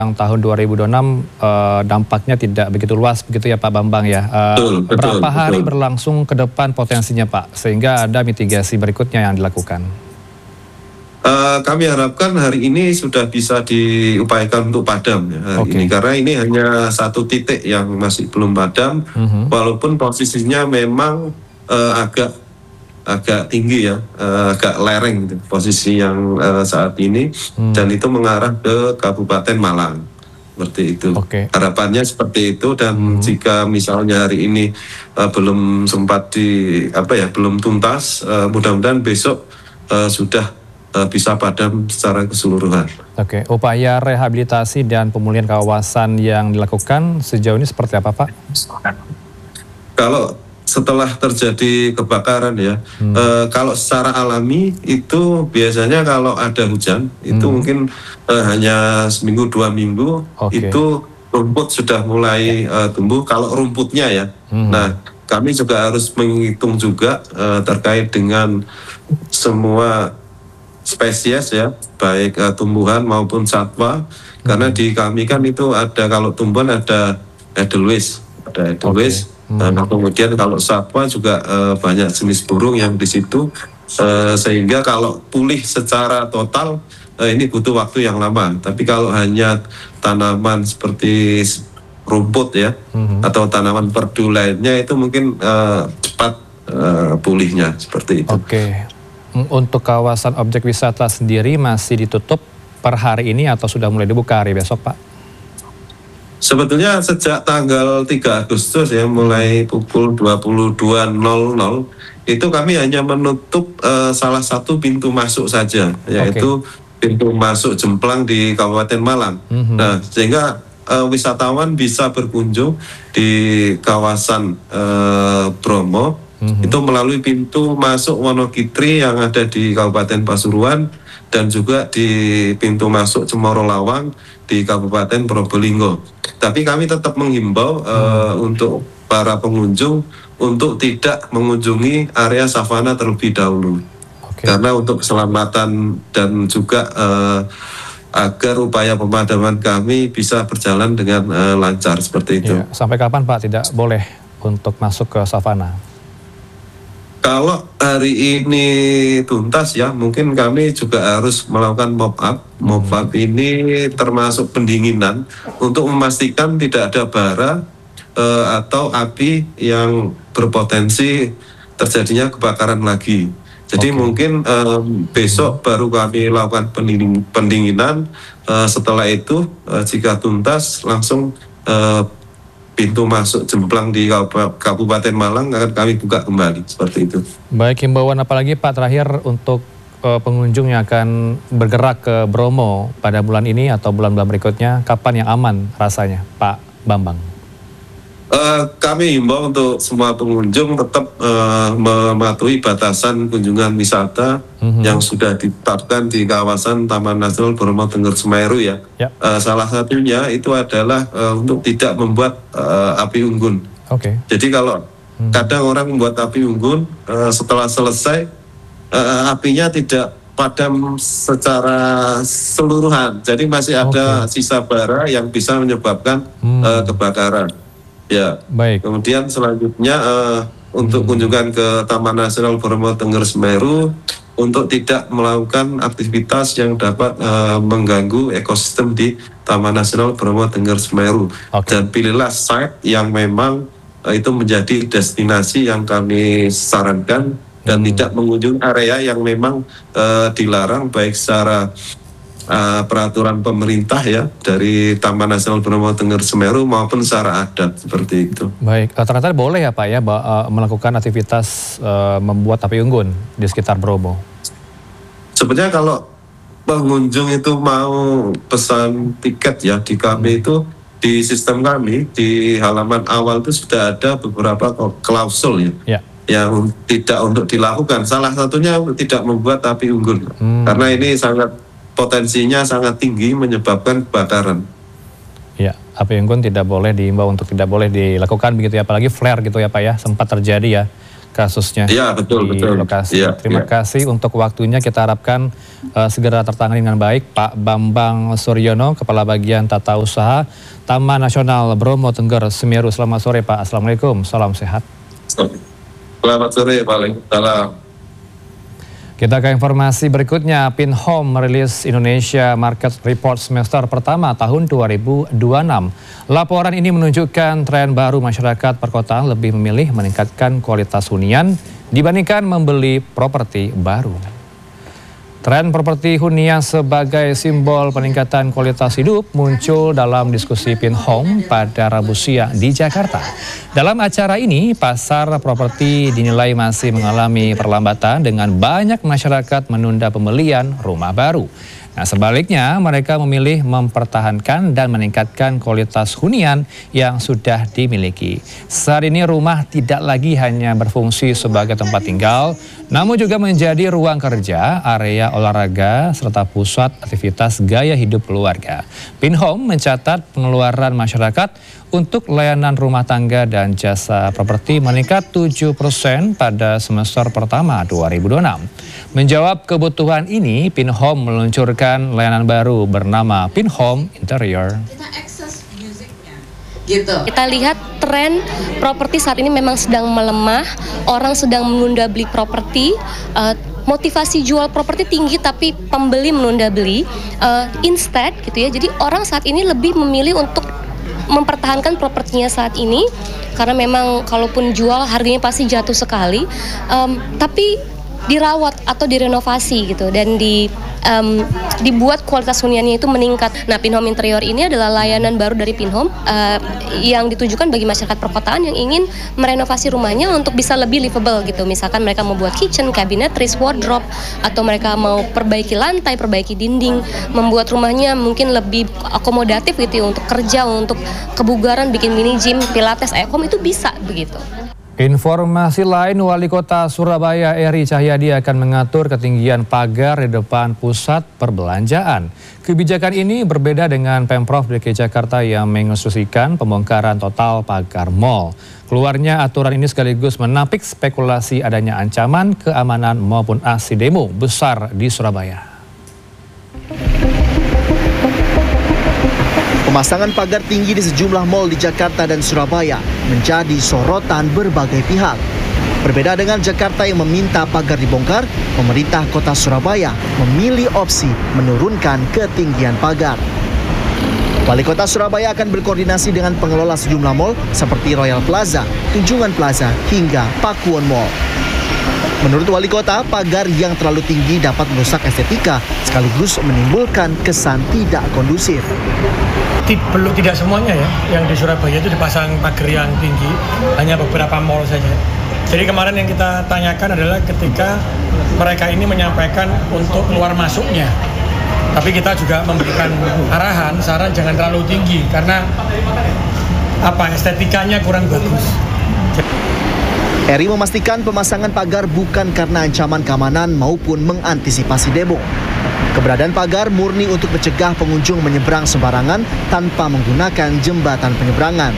yang tahun 2026 dampaknya tidak begitu luas begitu ya Pak Bambang ya. Berapa hari berlangsung ke depan potensinya Pak, sehingga ada mitigasi berikutnya yang dilakukan? Kami harapkan hari ini sudah bisa diupayakan untuk padam ya, hari ini, karena ini hanya satu titik yang masih belum padam, walaupun posisinya memang agak tinggi ya, agak lereng gitu, posisi yang saat ini, dan itu mengarah ke Kabupaten Malang seperti itu. Harapannya seperti itu, dan jika misalnya hari ini belum sempat belum tuntas, mudah-mudahan besok sudah bisa padam secara keseluruhan. Upaya rehabilitasi dan pemulihan kawasan yang dilakukan sejauh ini seperti apa Pak? Kalau setelah terjadi kebakaran ya, kalau secara alami itu biasanya kalau ada hujan itu mungkin hanya seminggu 2 minggu itu rumput sudah mulai tumbuh, kalau rumputnya ya. Nah, kami juga harus menghitung juga terkait dengan semua spesies ya, baik tumbuhan maupun satwa, karena di kami kan itu ada, kalau tumbuhan ada edelweiss, dan kemudian kalau satwa juga banyak jenis burung yang di situ, sehingga kalau pulih secara total ini butuh waktu yang lama. Tapi kalau hanya tanaman seperti rumput ya, atau tanaman perdu lainnya, itu mungkin cepat pulihnya seperti itu. Untuk kawasan objek wisata sendiri masih ditutup per hari ini atau sudah mulai dibuka hari besok Pak? Sebetulnya sejak tanggal 3 Agustus ya, mulai pukul 22.00 itu kami hanya menutup salah satu pintu masuk saja, yaitu pintu masuk Jemplang di Kabupaten Malang. Nah, sehingga wisatawan bisa berkunjung di kawasan Bromo itu melalui pintu masuk Wonogiri yang ada di Kabupaten Pasuruan, dan juga di pintu masuk Cemoro Lawang di Kabupaten Probolinggo. Tapi kami tetap menghimbau untuk para pengunjung untuk tidak mengunjungi area savana terlebih dahulu, karena untuk keselamatan dan juga agar upaya pemadaman kami bisa berjalan dengan lancar seperti itu. Sampai kapan Pak tidak boleh untuk masuk ke savana? Kalau hari ini tuntas ya, mungkin kami juga harus melakukan mop-up. Mop-up ini termasuk pendinginan untuk memastikan tidak ada bara atau api yang berpotensi terjadinya kebakaran lagi. Jadi mungkin besok baru kami lakukan pendinginan. Setelah itu jika tuntas langsung pintu masuk Jemplang di Kabupaten Malang akan kami buka kembali seperti itu. Baik, himbauan apalagi Pak terakhir untuk pengunjung yang akan bergerak ke Bromo pada bulan ini atau bulan-bulan berikutnya, kapan yang aman rasanya Pak Bambang? Kami himbau untuk semua pengunjung tetap mematuhi batasan kunjungan wisata yang sudah ditetapkan di kawasan Taman Nasional Bromo Tengger Semeru ya. Salah satunya itu adalah untuk tidak membuat api unggun. Jadi kalau kadang orang membuat api unggun, setelah selesai apinya tidak padam secara seluruhan, jadi masih ada sisa bara yang bisa menyebabkan kebakaran. Ya, kemudian selanjutnya untuk kunjungan ke Taman Nasional Bromo Tengger Semeru untuk tidak melakukan aktivitas yang dapat mengganggu ekosistem di Taman Nasional Bromo Tengger Semeru. Dan pilihlah site yang memang itu menjadi destinasi yang kami sarankan, dan tidak mengunjungi area yang memang dilarang baik secara peraturan pemerintah ya dari Taman Nasional Bromo Tengger Semeru maupun secara adat seperti itu. Baik, ternyata boleh ya Pak ya melakukan aktivitas membuat api unggun di sekitar Bromo? Sebenarnya kalau pengunjung itu mau pesan tiket ya, di kami itu, di sistem kami di halaman awal itu sudah ada beberapa klausul ya, yang tidak untuk dilakukan. Salah satunya tidak membuat api unggun, karena ini potensinya sangat tinggi menyebabkan kebakaran. Ya, api unggun tidak boleh diimbau untuk tidak boleh dilakukan begitu ya, apalagi flare gitu ya Pak ya, sempat terjadi ya kasusnya Iya, betul, di betul. lokasi. Iya, Terima iya. kasih untuk waktunya. Kita harapkan segera tertangani dengan baik. Pak Bambang Suryono, Kepala Bagian Tata Usaha Taman Nasional Bromo Tengger Semeru. Selamat sore Pak. Assalamualaikum. Salam sehat. Selamat sore, Waalaikumsalam. Kita ke informasi berikutnya. Pinhome merilis Indonesia Market Report semester pertama tahun 2026. Laporan ini menunjukkan tren baru masyarakat perkotaan lebih memilih meningkatkan kualitas hunian dibandingkan membeli properti baru. Tren properti hunian sebagai simbol peningkatan kualitas hidup muncul dalam diskusi Pinhome pada Rabu siang di Jakarta. Dalam acara ini, pasar properti dinilai masih mengalami perlambatan dengan banyak masyarakat menunda pembelian rumah baru. Nah, sebaliknya mereka memilih mempertahankan dan meningkatkan kualitas hunian yang sudah dimiliki. Saat ini rumah tidak lagi hanya berfungsi sebagai tempat tinggal, namun juga menjadi ruang kerja, area olahraga, serta pusat aktivitas gaya hidup keluarga. Pinhome mencatat pengeluaran masyarakat untuk layanan rumah tangga dan jasa properti meningkat 7% pada semester pertama 2026. Menjawab kebutuhan ini, Pinhome meluncurkan layanan baru bernama Pinhome Interior. Kita akses musiknya, gitu. Kita lihat tren properti saat ini memang sedang melemah, orang sedang menunda beli properti. Motivasi jual properti tinggi tapi pembeli menunda beli. Instead gitu ya. Jadi orang saat ini lebih memilih untuk mempertahankan propertinya saat ini karena memang kalaupun jual harganya pasti jatuh sekali, tapi dirawat atau direnovasi gitu dan dibuat kualitas huniannya itu meningkat. Nah, Pinhome Interior ini adalah layanan baru dari Pinhome yang ditujukan bagi masyarakat perkotaan yang ingin merenovasi rumahnya untuk bisa lebih livable gitu. Misalkan mereka membuat kitchen, cabinetries, wardrobe, atau mereka mau perbaiki lantai, perbaiki dinding, membuat rumahnya mungkin lebih akomodatif gitu ya, untuk kerja, untuk kebugaran, bikin mini gym, pilates, home itu bisa begitu. Informasi lain, Wali Kota Surabaya Eri Cahyadi akan mengatur ketinggian pagar di depan pusat perbelanjaan. Kebijakan ini berbeda dengan Pemprov DKI Jakarta yang menginstruksikan pembongkaran total pagar mal. Keluarnya aturan ini sekaligus menampik spekulasi adanya ancaman keamanan maupun aksi demo besar di Surabaya. Pemasangan pagar tinggi di sejumlah mal di Jakarta dan Surabaya menjadi sorotan berbagai pihak. Berbeda dengan Jakarta yang meminta pagar dibongkar, pemerintah kota Surabaya memilih opsi menurunkan ketinggian pagar. Wali Kota Surabaya akan berkoordinasi dengan pengelola sejumlah mal seperti Royal Plaza, Tunjungan Plaza, hingga Pakuwon Mall. Menurut Wali Kota, pagar yang terlalu tinggi dapat merusak estetika sekaligus menimbulkan kesan tidak kondusif. Tidak semuanya ya, yang di Surabaya itu dipasang pagar yang tinggi, hanya beberapa mal saja. Jadi kemarin yang kita tanyakan adalah ketika mereka ini menyampaikan untuk keluar masuknya. Tapi kita juga memberikan arahan, saran jangan terlalu tinggi karena estetikanya kurang bagus. Eri memastikan pemasangan pagar bukan karena ancaman keamanan maupun mengantisipasi demo. Keberadaan pagar murni untuk mencegah pengunjung menyeberang sembarangan tanpa menggunakan jembatan penyeberangan.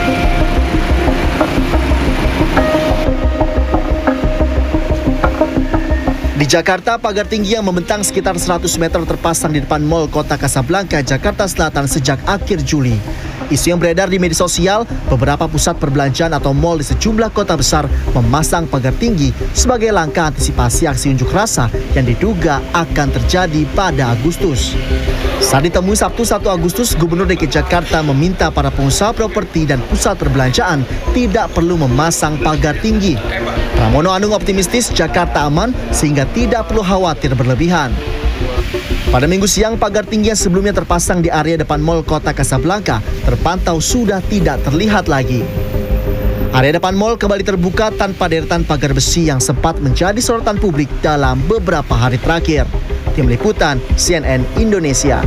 Di Jakarta, pagar tinggi yang membentang sekitar 100 meter terpasang di depan Mall Kota Kasablanka, Jakarta Selatan sejak akhir Juli. Isu yang beredar di media sosial, beberapa pusat perbelanjaan atau mal di sejumlah kota besar memasang pagar tinggi sebagai langkah antisipasi aksi unjuk rasa yang diduga akan terjadi pada Agustus. Saat ditemui Sabtu 1 Agustus, Gubernur DKI Jakarta meminta para pengusaha properti dan pusat perbelanjaan tidak perlu memasang pagar tinggi. Pramono Anung optimistis Jakarta aman sehingga tidak perlu khawatir berlebihan. Pada Minggu siang, pagar tinggi yang sebelumnya terpasang di area depan Mall Kota Kasablanka terpantau sudah tidak terlihat lagi. Area depan mall kembali terbuka tanpa deretan pagar besi yang sempat menjadi sorotan publik dalam beberapa hari terakhir. Tim Liputan CNN Indonesia.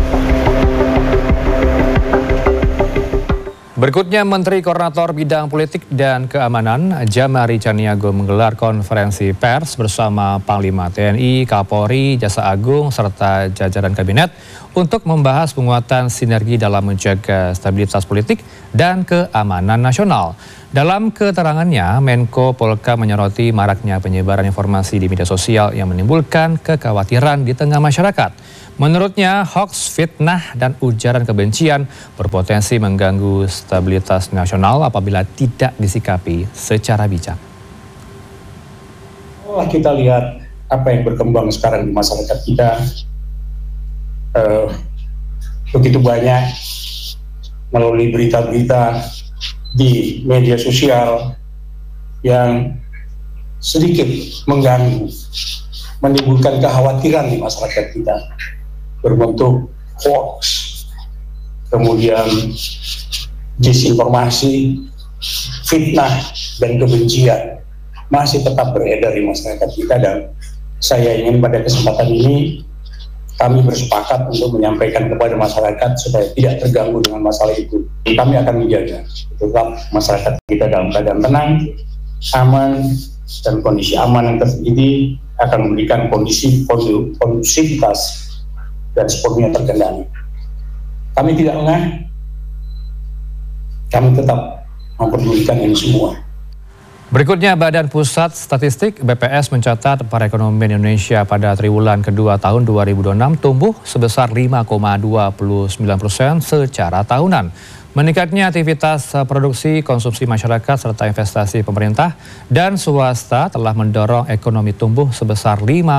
Berikutnya, Menteri Koordinator Bidang Politik dan Keamanan Jamari Caniago menggelar konferensi pers bersama Panglima TNI, Kapolri, Jaksa Agung, serta jajaran kabinet untuk membahas penguatan sinergi dalam menjaga stabilitas politik dan keamanan nasional. Dalam keterangannya, Menko Polhukam menyoroti maraknya penyebaran informasi di media sosial yang menimbulkan kekhawatiran di tengah masyarakat. Menurutnya, hoaks, fitnah, dan ujaran kebencian berpotensi mengganggu stabilitas nasional apabila tidak disikapi secara bijak. Kalau kita lihat apa yang berkembang sekarang di masyarakat kita, begitu banyak melalui berita-berita di media sosial yang sedikit mengganggu, menimbulkan kekhawatiran di masyarakat kita, berbentuk hoax, kemudian disinformasi, fitnah, dan kebencian masih tetap beredar di masyarakat kita. Dan saya ingin pada kesempatan ini kami bersepakat untuk menyampaikan kepada masyarakat supaya tidak terganggu dengan masalah itu. Kami akan menjaga tetap masyarakat kita dalam keadaan tenang, aman, dan kondisi aman yang terjadi akan memberikan kondisi kondusivitas dan sepenuhnya terkendali. Kami tidak lengah, kami tetap mempedulikan ini semua. Berikutnya, Badan Pusat Statistik BPS mencatat perekonomian Indonesia pada triwulan kedua tahun 2026 tumbuh sebesar 5,29% secara tahunan. Meningkatnya aktivitas produksi, konsumsi masyarakat, serta investasi pemerintah dan swasta telah mendorong ekonomi tumbuh sebesar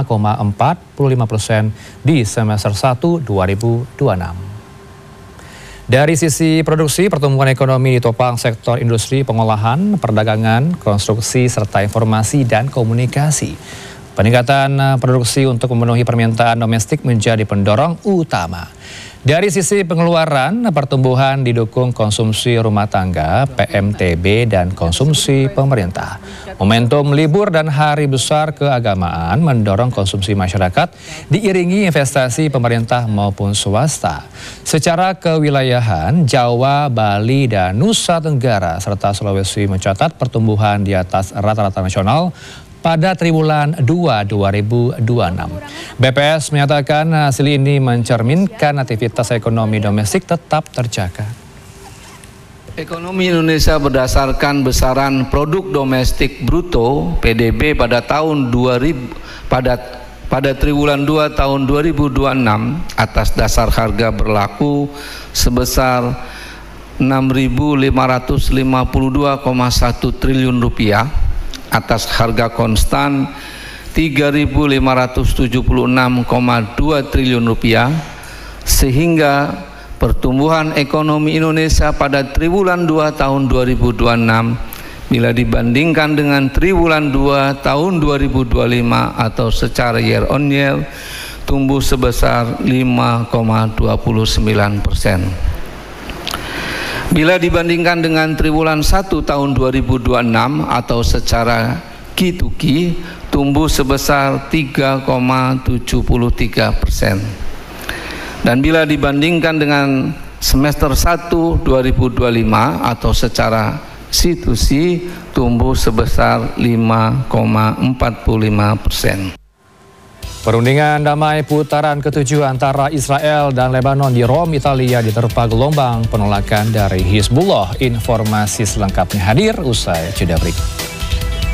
5,45% di semester 1 2026. Dari sisi produksi, pertumbuhan ekonomi ditopang sektor industri, pengolahan, perdagangan, konstruksi, serta informasi dan komunikasi. Peningkatan produksi untuk memenuhi permintaan domestik menjadi pendorong utama. Dari sisi pengeluaran, pertumbuhan didukung konsumsi rumah tangga, PMTB, dan konsumsi pemerintah. Momentum libur dan hari besar keagamaan mendorong konsumsi masyarakat, diiringi investasi pemerintah maupun swasta. Secara kewilayahan, Jawa, Bali, dan Nusa Tenggara, serta Sulawesi mencatat pertumbuhan di atas rata-rata nasional pada triwulan 2 2026. BPS menyatakan hasil ini mencerminkan aktivitas ekonomi domestik tetap terjaga. Ekonomi Indonesia berdasarkan besaran produk domestik bruto (PDB) pada tahun 2000 pada triwulan 2 tahun 2026 atas dasar harga berlaku sebesar Rp6.552,1 triliun atas harga konstan Rp3.576,2 triliun, sehingga pertumbuhan ekonomi Indonesia pada triwulan 2 tahun 2026 bila dibandingkan dengan triwulan 2 tahun 2025 atau secara year on year tumbuh sebesar 5,29%. Bila dibandingkan dengan triwulan 1 tahun 2026 atau secara Q2Q tumbuh sebesar 3,73%. Dan bila dibandingkan dengan semester 1 2025 atau secara C2C tumbuh sebesar 5,45%. Perundingan damai putaran ke-7 antara Israel dan Lebanon di Rome, Italia diterpa gelombang penolakan dari Hizbullah. Informasi selengkapnya hadir usai jeda berikut.